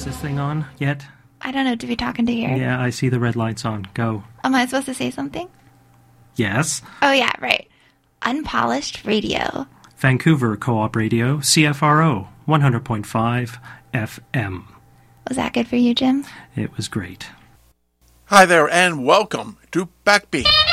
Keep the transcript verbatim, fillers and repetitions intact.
Is this thing on yet? I don't know. To be talking to here. Yeah, I see the red lights on. Go. Am I supposed to say something? Yes. Oh, yeah, right. Unpolished Radio. Vancouver Co-op Radio, C F R O, one hundred point five F M. Was that good for you, Jim? It was great. Hi there, and welcome to Backbeat.